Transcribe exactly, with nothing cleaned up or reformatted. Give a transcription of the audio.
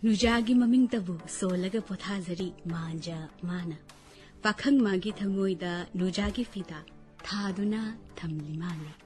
नुजागी ममिंग तबु सोलग पोथाजरी मांजा माना पाखंग मागी थमोइदा नुजागी फिदा थादुना थमली माने